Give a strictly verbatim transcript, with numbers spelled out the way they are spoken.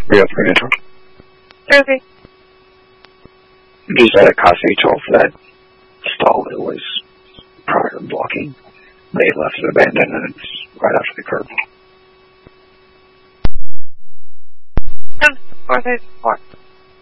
Real Premature. Jersey. Just at a Casa twelve for that stall that was prior blocking. They left it abandoned and it's right after the curb. Four thirty-four.